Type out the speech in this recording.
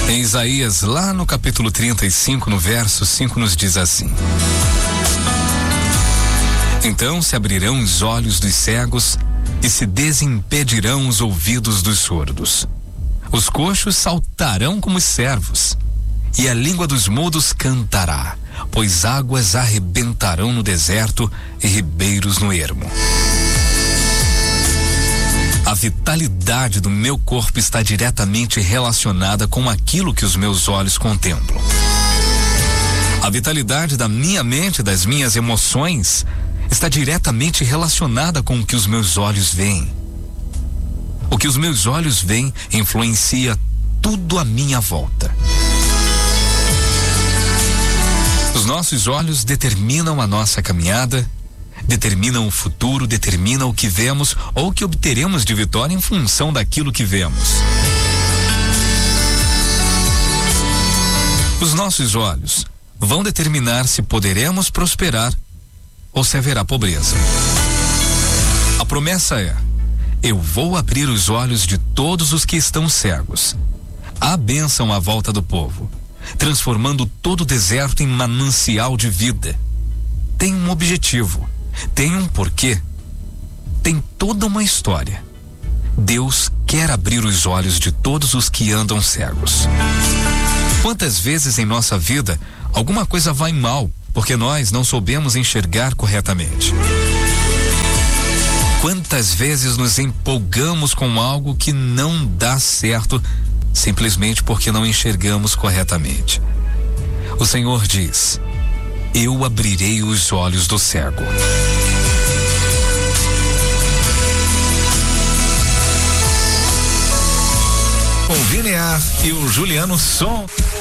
Em Isaías, lá no capítulo 35, no verso 5, nos diz assim: então se abrirão os olhos dos cegos e se desimpedirão os ouvidos dos surdos. Os coxos saltarão como os servos, e a língua dos mudos cantará, pois águas arrebentarão no deserto e ribeiros no ermo. A vitalidade do meu corpo está diretamente relacionada com aquilo que os meus olhos contemplam. A vitalidade da minha mente, das minhas emoções, está diretamente relacionada com o que os meus olhos veem. O que os meus olhos veem influencia tudo à minha volta. Os nossos olhos determinam a nossa caminhada, determinam o futuro, determinam o que vemos ou o que obteremos de vitória em função daquilo que vemos. Os nossos olhos vão determinar se poderemos prosperar ou se haverá pobreza. A promessa é: eu vou abrir os olhos de todos os que estão cegos. Há bênção à volta do povo, transformando todo o deserto em manancial de vida. Tem um objetivo, tem um porquê, tem toda uma história. Deus quer abrir os olhos de todos os que andam cegos. Quantas vezes em nossa vida alguma coisa vai mal porque nós não soubemos enxergar corretamente? Quantas vezes nos empolgamos com algo que não dá certo simplesmente porque não enxergamos corretamente? O Senhor diz: eu abrirei os olhos do cego. O Vinear e o Juliano Som.